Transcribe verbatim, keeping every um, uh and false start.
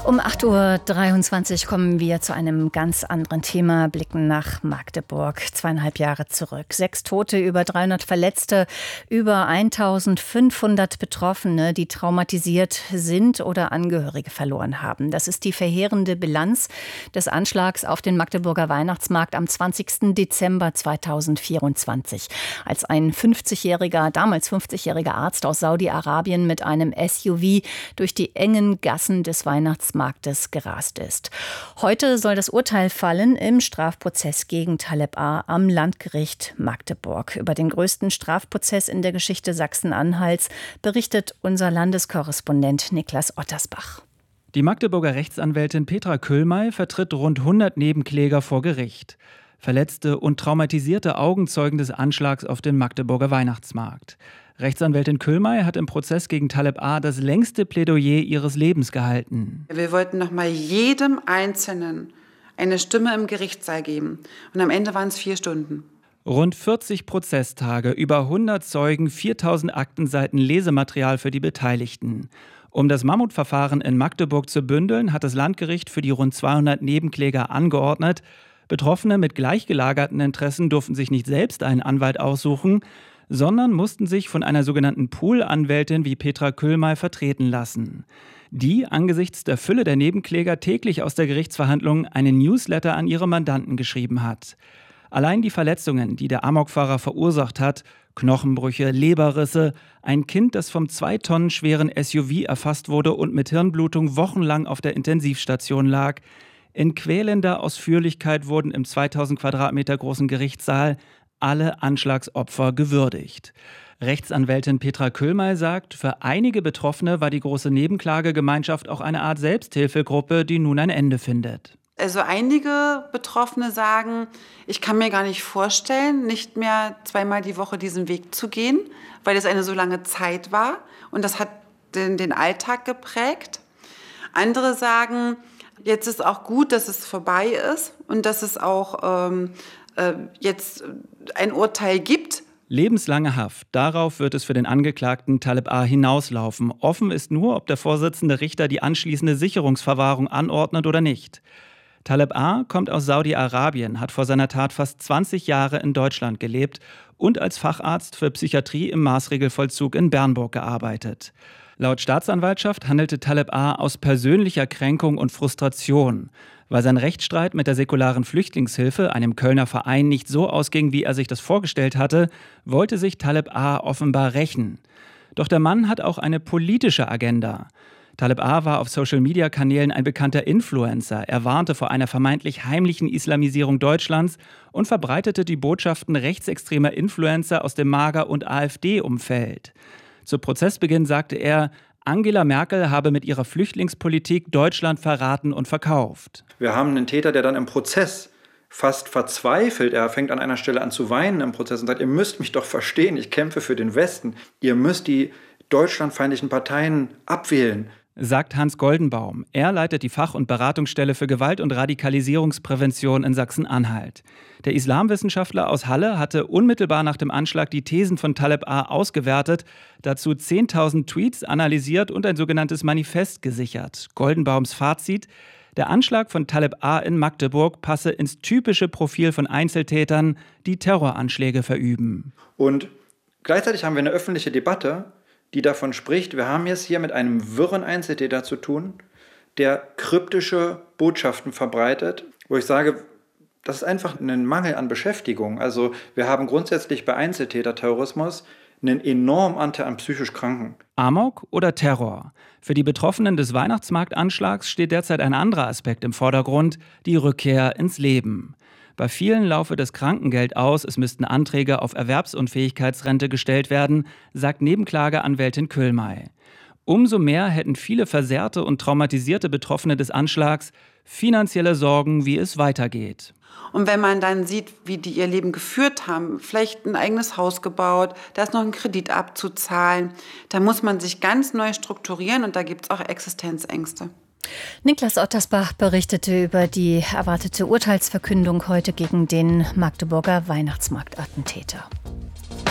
Um acht Uhr dreiundzwanzig kommen wir zu einem ganz anderen Thema, blicken nach Magdeburg, zweieinhalb Jahre zurück. Sechs Tote, über dreihundert Verletzte, über eintausendfünfhundert Betroffene, die traumatisiert sind oder Angehörige verloren haben. Das ist die verheerende Bilanz des Anschlags auf den Magdeburger Weihnachtsmarkt am zwanzigsten Dezember zweitausendvierundzwanzig, als ein fünfzigjähriger, damals fünfzigjähriger Arzt aus Saudi-Arabien mit einem S U V durch die engen Gassen des Weihnachtsmarktes Marktes gerast ist. Heute soll das Urteil fallen im Strafprozess gegen Taleb A. am Landgericht Magdeburg. Über den größten Strafprozess in der Geschichte Sachsen-Anhalts berichtet unser Landeskorrespondent Niklas Ottersbach. Die Magdeburger Rechtsanwältin Petra Küllmey vertritt rund hundert Nebenkläger vor Gericht. Verletzte und traumatisierte Augenzeugen des Anschlags auf den Magdeburger Weihnachtsmarkt. Rechtsanwältin Küllmey hat im Prozess gegen Taleb A. das längste Plädoyer ihres Lebens gehalten. Wir wollten noch mal jedem Einzelnen eine Stimme im Gerichtssaal geben. Und am Ende waren es vier Stunden. Rund vierzig Prozesstage, über hundert Zeugen, viertausend Aktenseiten Lesematerial für die Beteiligten. Um das Mammutverfahren in Magdeburg zu bündeln, hat das Landgericht für die rund zweihundert Nebenkläger angeordnet. Betroffene mit gleichgelagerten Interessen durften sich nicht selbst einen Anwalt aussuchen, sondern mussten sich von einer sogenannten Pool-Anwältin wie Petra Küllmey vertreten lassen, die angesichts der Fülle der Nebenkläger täglich aus der Gerichtsverhandlung einen Newsletter an ihre Mandanten geschrieben hat. Allein die Verletzungen, die der Amokfahrer verursacht hat, Knochenbrüche, Leberrisse, ein Kind, das vom zwei Tonnen schweren S U V erfasst wurde und mit Hirnblutung wochenlang auf der Intensivstation lag. In quälender Ausführlichkeit wurden im zweitausend Quadratmeter großen Gerichtssaal alle Anschlagsopfer gewürdigt. Rechtsanwältin Petra Küllmey sagt, für einige Betroffene war die große Nebenklagegemeinschaft auch eine Art Selbsthilfegruppe, die nun ein Ende findet. Also einige Betroffene sagen, ich kann mir gar nicht vorstellen, nicht mehr zweimal die Woche diesen Weg zu gehen, weil es eine so lange Zeit war und das hat den, den Alltag geprägt. Andere sagen, jetzt ist auch gut, dass es vorbei ist und dass es auch ähm, äh, jetzt ein Urteil gibt. Lebenslange Haft. Darauf wird es für den Angeklagten Taleb A. hinauslaufen. Offen ist nur, ob der Vorsitzende Richter die anschließende Sicherungsverwahrung anordnet oder nicht. Taleb A. kommt aus Saudi-Arabien, hat vor seiner Tat fast zwanzig Jahre in Deutschland gelebt und als Facharzt für Psychiatrie im Maßregelvollzug in Bernburg gearbeitet. Laut Staatsanwaltschaft handelte Taleb A. aus persönlicher Kränkung und Frustration. Weil sein Rechtsstreit mit der säkularen Flüchtlingshilfe, einem Kölner Verein, nicht so ausging, wie er sich das vorgestellt hatte, wollte sich Taleb A. offenbar rächen. Doch der Mann hat auch eine politische Agenda. Taleb A. war auf Social-Media-Kanälen ein bekannter Influencer. Er warnte vor einer vermeintlich heimlichen Islamisierung Deutschlands und verbreitete die Botschaften rechtsextremer Influencer aus dem Mager- und AfD-Umfeld. Zu Prozessbeginn sagte er, Angela Merkel habe mit ihrer Flüchtlingspolitik Deutschland verraten und verkauft. Wir haben einen Täter, der dann im Prozess fast verzweifelt, er fängt an einer Stelle an zu weinen im Prozess und sagt, ihr müsst mich doch verstehen, ich kämpfe für den Westen, ihr müsst die deutschlandfeindlichen Parteien abwählen. Sagt Hans Goldenbaum. Er leitet die Fach- und Beratungsstelle für Gewalt- und Radikalisierungsprävention in Sachsen-Anhalt. Der Islamwissenschaftler aus Halle hatte unmittelbar nach dem Anschlag die Thesen von Taleb A. ausgewertet, dazu zehntausend Tweets analysiert und ein sogenanntes Manifest gesichert. Goldenbaums Fazit: Der Anschlag von Taleb A. in Magdeburg passe ins typische Profil von Einzeltätern, die Terroranschläge verüben. Und gleichzeitig haben wir eine öffentliche Debatte, die davon spricht, wir haben es hier mit einem wirren Einzeltäter zu tun, der kryptische Botschaften verbreitet, wo ich sage, das ist einfach ein Mangel an Beschäftigung. Also wir haben grundsätzlich bei Einzeltäterterrorismus einen enormen Anteil an psychisch Kranken. Amok oder Terror? Für die Betroffenen des Weihnachtsmarktanschlags steht derzeit ein anderer Aspekt im Vordergrund, die Rückkehr ins Leben. Bei vielen laufe das Krankengeld aus, es müssten Anträge auf Erwerbsunfähigkeitsrente gestellt werden, sagt Nebenklageanwältin Küllmey. Umso mehr hätten viele versehrte und traumatisierte Betroffene des Anschlags finanzielle Sorgen, wie es weitergeht. Und wenn man dann sieht, wie die ihr Leben geführt haben, vielleicht ein eigenes Haus gebaut, da ist noch ein Kredit abzuzahlen, da muss man sich ganz neu strukturieren und da gibt es auch Existenzängste. Niklas Ottersbach berichtete über die erwartete Urteilsverkündung heute gegen den Magdeburger Weihnachtsmarktattentäter.